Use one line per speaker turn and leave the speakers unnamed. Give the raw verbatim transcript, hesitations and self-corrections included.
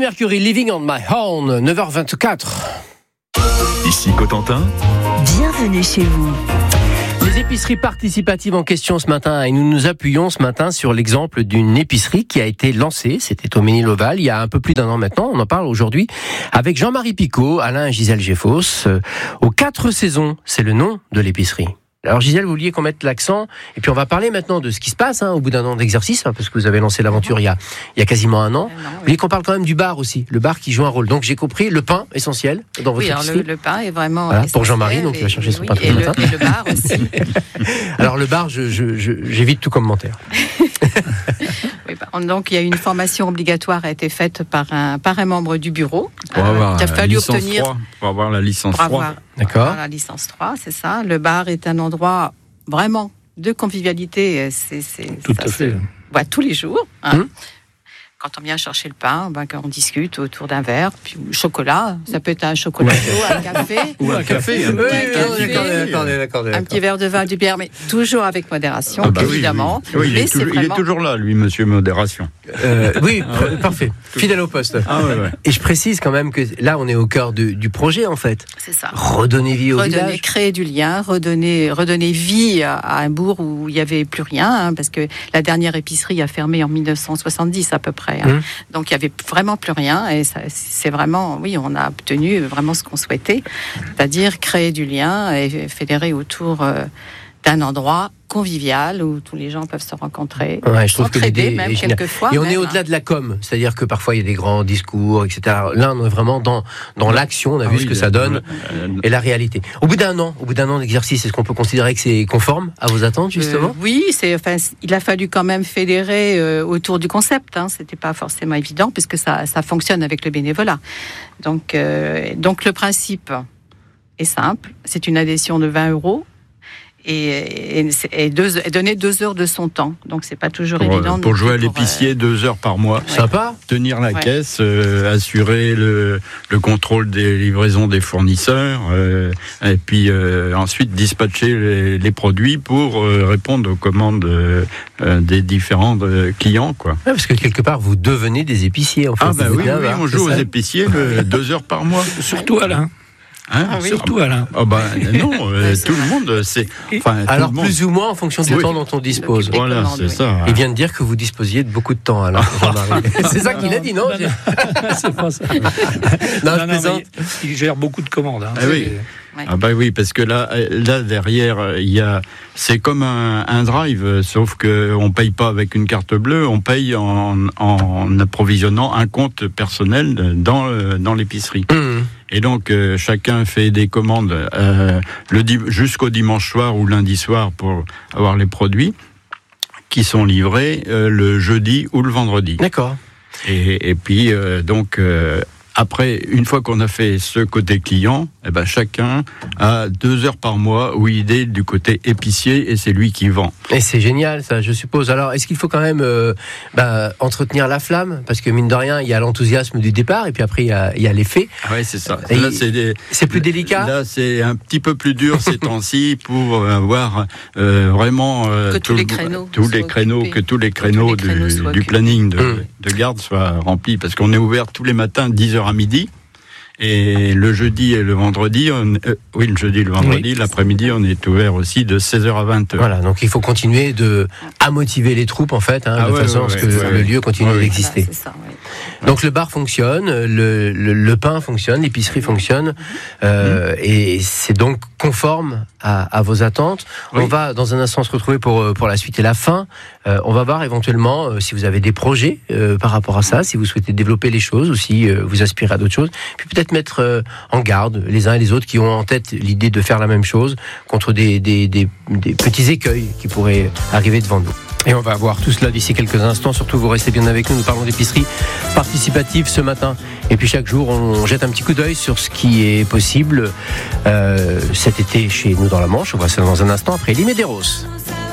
Mercury, Living on My Own, neuf heures vingt-quatre.
Ici Cotentin.
Bienvenue chez vous.
Les épiceries participatives en question ce matin, et nous nous appuyons ce matin sur l'exemple d'une épicerie qui a été lancée, c'était au Ménil-Oval, il y a un peu plus d'un an maintenant, on en parle aujourd'hui, avec Jean-Marie Picot, Alain et Gisèle Géfos, euh, aux quatre saisons, c'est le nom de l'épicerie. Alors Gisèle, vous vouliez qu'on mette l'accent, et puis on va parler maintenant de ce qui se passe hein, au bout d'un an d'exercice, hein, parce que vous avez lancé l'aventure il y a, il y a quasiment un an. Vous vouliez qu'on parle quand même du bar aussi, le bar qui joue un rôle. Donc j'ai compris, le pain essentiel dans votre
oui, alors
épicerie.
le, le pain est vraiment
voilà,
essentiel.
pour Jean-Marie, donc il va chercher son
oui,
pain tous
et
les
le,
matins.
et le bar aussi.
Alors le bar, je, je, je, j'évite tout commentaire.
Oui, bah, donc il y a une formation obligatoire qui a été faite par un, par un membre du bureau.
Pour avoir
qu'il a fallu
la licence
obtenir
trois, pour avoir la licence
pour
trois.
avoir,
D'accord.
avoir la licence trois, c'est ça. Le bar est un endroit vraiment de convivialité. C'est, c'est,
Tout
ça
à fait.
se voit tous les jours. Hein.
Mmh.
Quand on vient chercher le pain, ben, on discute autour d'un verre, puis le chocolat, ça peut être un chocolat chaud, un café,
Ou un café.
Oui, oui,
oui,
d'accord, d'accord, d'accord,
un petit verre de vin, du bière, mais toujours avec modération,
Ah bah oui,
évidemment.
oui. Oui, il,
Mais
est
c'est
toujours, il est
vraiment-
toujours là, lui, monsieur Modération.
Euh, oui, pr- parfait. Fidèle au poste.
Ah ouais, ouais.
Et je précise quand même que là, on est au cœur de, du projet, en fait.
C'est ça.
Redonner vie au
Redonner,
village.
créer du lien, redonner, redonner vie à, à un bourg où il n'y avait plus rien, hein, parce que la dernière épicerie a fermé en dix-neuf cent soixante-dix à peu près. Hein.
Mmh.
Donc il n'y avait vraiment plus rien, et ça, c'est vraiment, oui, on a obtenu vraiment ce qu'on souhaitait, c'est-à-dire créer du lien et fédérer autour euh, d'un endroit convivial où tous les gens peuvent se rencontrer,
Ouais, je trouve que
s'entraider
l'idée
même
est géniale.
quelquefois.
Et on est
même,
au-delà
hein.
de la com, c'est-à-dire que parfois il y a des grands discours, et cetera. Là, on est vraiment dans, dans l'action, on a
Ah
vu
oui,
ce que
le-
ça donne
euh,
et la réalité. Au bout d'un an, au bout d'un an d'exercice, est-ce qu'on peut considérer que c'est conforme à vos attentes, justement
Euh, Oui, c'est, enfin, il a fallu quand même fédérer euh, autour du concept. Hein. C'était pas forcément évident puisque ça, ça fonctionne avec le bénévolat. Donc, euh, donc le principe est simple. C'est une adhésion de vingt euros. Et, et, et, deux, et donner deux heures de son temps. Donc, c'est pas toujours
Pour,
évident.
pour
non
jouer à
plus pour,
l'épicier
euh,
deux heures par mois,
Sympa.
tenir la
Ouais.
caisse, euh, assurer le, le contrôle des livraisons des fournisseurs, euh, et puis euh, ensuite dispatcher les, les produits pour euh, répondre aux commandes euh, euh, des différents euh, clients, quoi.
Ouais, parce que quelque part, vous devenez des épiciers, en fait.
Ah bah
Vous
oui,
êtes
oui,
là,
on
c'est
joue aux
ça
épiciers euh, deux heures par mois.
Surtout Alain.
Hein
Ah oui.
Surtout Alain.
Ah bah non, euh,
Ouais, c'est
tout le
vrai.
monde, c'est... Enfin, tout
Alors,
le monde.
plus ou moins en fonction du
Oui.
temps dont on dispose.
Des
Voilà,
commandes,
c'est
oui.
ça.
Il vient de dire que vous disposiez de beaucoup de temps, alors, Jean-Marie. C'est ça qu'il a dit, non
Non, c'est pas ça.
Non, je
Non, non,
plaisante.
mais il il gère beaucoup de commandes. Hein.
Ah oui.
Ouais.
Ah bah oui, parce que là, là derrière, il y a, c'est comme un, un drive, sauf que on paye pas avec une carte bleue, on paye en, en approvisionnant un compte personnel dans dans l'épicerie.
Mmh.
Et donc euh, chacun fait des commandes euh, le di- jusqu'au dimanche soir ou lundi soir pour avoir les produits qui sont livrés euh, le jeudi ou le vendredi.
D'accord.
Et, et puis euh, donc euh, après, une fois qu'on a fait ce côté client, eh ben chacun a deux heures par mois où il est du côté épicier et c'est lui qui vend.
Et c'est génial, ça, je suppose. Alors, est-ce qu'il faut quand même euh, bah, entretenir la flamme ? Parce que, mine de rien, il y a l'enthousiasme du départ, et puis après, il y a, il y a l'effet.
Ouais, c'est ça.
Et
Là, c'est, des,
C'est plus délicat ?
là, c'est un petit peu plus dur ces temps-ci pour avoir euh, vraiment euh,
Que tous
tout
les
le-
créneaux
tous les
soient
créneaux,
occupés.
que tous les créneaux,
Que tous les créneaux
du,
soient
du
occupés.
planning de,
Hum.
de garde soient remplis parce qu'on est ouvert tous les matins dix heures à midi. Et le jeudi et le vendredi, on, euh, oui, le jeudi et le vendredi,
Oui.
l'après-midi, on est ouvert aussi de seize heures à vingt heures.
Voilà, donc il faut continuer de, à motiver les troupes, en fait, hein,
Ah
de
ouais,
façon
ouais,
à ce que
ouais,
le
ouais.
lieu continue
Ouais, ouais.
d'exister.
Voilà, c'est ça, oui.
Donc le bar fonctionne, le, le, le pain fonctionne, l'épicerie fonctionne, euh, et c'est donc conforme à, à vos attentes.
Oui.
On va dans un instant se retrouver pour, pour la suite et la fin. Euh, on va voir éventuellement euh, si vous avez des projets euh, par rapport à ça, si vous souhaitez développer les choses ou si euh, vous aspirez à d'autres choses. Puis peut-être mettre euh, en garde les uns et les autres qui ont en tête l'idée de faire la même chose contre des, des, des, des petits écueils qui pourraient arriver devant nous. Et on va voir tout cela d'ici quelques instants. Surtout, vous restez bien avec nous. Nous parlons d'épicerie participative ce matin. Et puis chaque jour, on jette un petit coup d'œil sur ce qui est possible euh, cet été chez nous dans la Manche. On voit ça dans un instant après Limé des Roses.